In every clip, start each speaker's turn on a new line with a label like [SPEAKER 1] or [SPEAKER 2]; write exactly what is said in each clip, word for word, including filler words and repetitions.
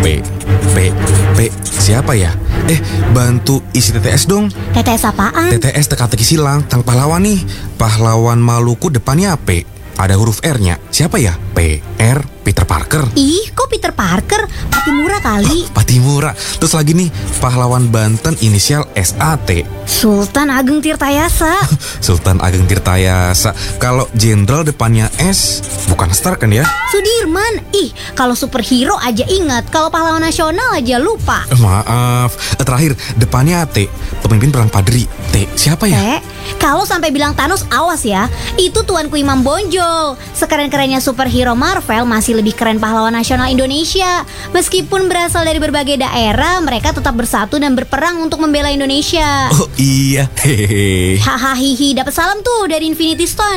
[SPEAKER 1] P. P. P. Siapa ya? Eh, bantu isi T T S dong.
[SPEAKER 2] T T S apaan?
[SPEAKER 1] T T S teka-teki silang, tentang pahlawan nih. Pahlawan Maluku depannya P. Ada huruf R-nya. Siapa ya? P. R. Peter Parker.
[SPEAKER 2] Ih, kok Peter Parker? Patimura kali.
[SPEAKER 1] Oh, Patimura. Terus lagi nih, pahlawan Banten inisial S A T.
[SPEAKER 2] Sultan Ageng Tirtayasa.
[SPEAKER 1] Sultan Ageng Tirtayasa. Kalau jenderal depannya S, bukan Stark kan ya?
[SPEAKER 2] Sudirman. Ih, kalau superhero aja ingat, kalau pahlawan nasional aja lupa.
[SPEAKER 1] Eh, Maaf. Eh, Terakhir, depannya T. Pemimpin perang Padri. T. Siapa ya?
[SPEAKER 2] Eh, kalau sampai bilang Thanos, awas ya. Itu Tuanku Imam Bonjol. Sekeren-kerennya superhero Marvel, masih lebih keren pahlawan nasional Indonesia. Meskipun berasal dari berbagai daerah, mereka tetap bersatu dan berperang untuk membela Indonesia.
[SPEAKER 1] Oh iya. Hehehe.
[SPEAKER 2] Hahaha, hihi, dapat salam tuh dari Infinity Stone.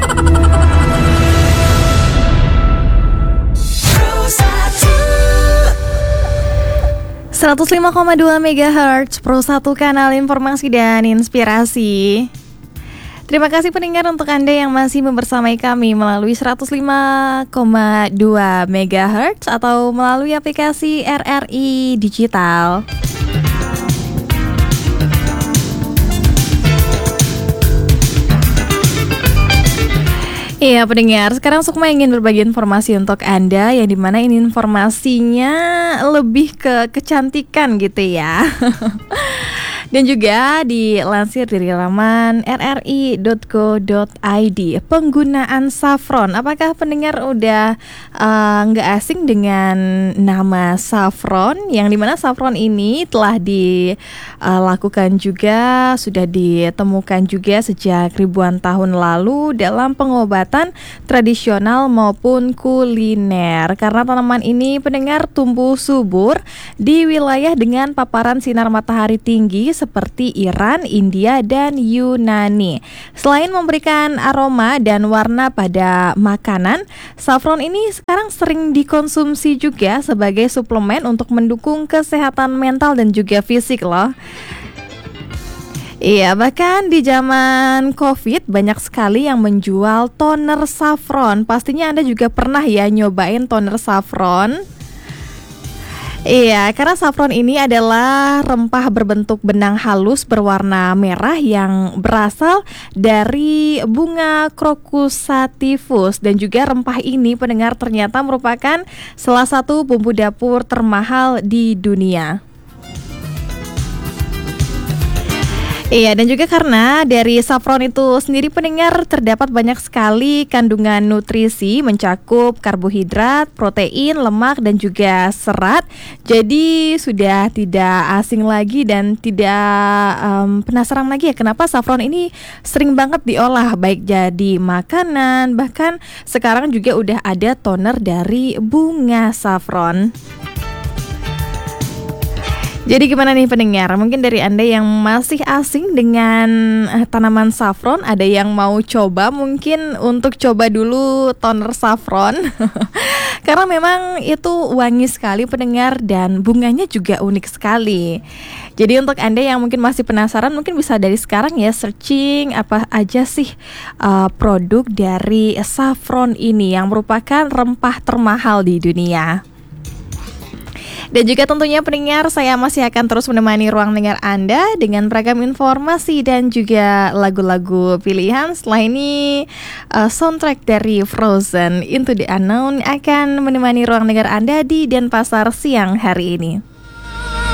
[SPEAKER 3] seratus lima koma dua megahertz Pro satu, kanal informasi dan inspirasi. Terima kasih pendengar untuk Anda yang masih membersamai kami melalui seratus lima koma dua megahertz atau melalui aplikasi R R I Digital. Iya pendengar, sekarang Sukma ingin berbagi informasi untuk Anda, yang dimana ini informasinya lebih ke kecantikan gitu ya. Dan juga dilansir dari laman r r i dot co dot i d. Penggunaan saffron, apakah pendengar udah uh, nggak asing dengan nama saffron? Yang dimana saffron ini telah dilakukan juga, sudah ditemukan juga sejak ribuan tahun lalu dalam pengobatan tradisional maupun kuliner. Karena tanaman ini pendengar tumbuh subur di wilayah dengan paparan sinar matahari tinggi seperti Iran, India, dan Yunani. Selain memberikan aroma dan warna pada makanan, saffron ini sekarang sering dikonsumsi juga sebagai suplemen untuk mendukung kesehatan mental dan juga fisik loh. Iya, bahkan di zaman COVID banyak sekali yang menjual toner saffron. Pastinya Anda juga pernah ya nyobain toner saffron. Iya, karena saffron ini adalah rempah berbentuk benang halus berwarna merah yang berasal dari bunga Crocus sativus. Dan juga rempah ini pendengar ternyata merupakan salah satu bumbu dapur termahal di dunia. Iya, dan juga karena dari saffron itu sendiri pendengar terdapat banyak sekali kandungan nutrisi, mencakup karbohidrat, protein, lemak, dan juga serat. Jadi sudah tidak asing lagi dan tidak um, penasaran lagi ya kenapa saffron ini sering banget diolah, baik jadi makanan, bahkan sekarang juga udah ada toner dari bunga saffron. Jadi gimana nih pendengar? Mungkin dari Anda yang masih asing dengan uh, tanaman saffron, ada yang mau coba mungkin untuk coba dulu toner saffron. Karena memang itu wangi sekali pendengar dan bunganya juga unik sekali. Jadi untuk Anda yang mungkin masih penasaran, mungkin bisa dari sekarang ya searching apa aja sih uh, produk dari saffron ini yang merupakan rempah termahal di dunia. Dan juga tentunya pendengar, saya masih akan terus menemani ruang dengar Anda dengan beragam informasi dan juga lagu-lagu pilihan. Setelah ini uh, soundtrack dari Frozen Into the Unknown akan menemani ruang dengar Anda di Denpasar siang hari ini.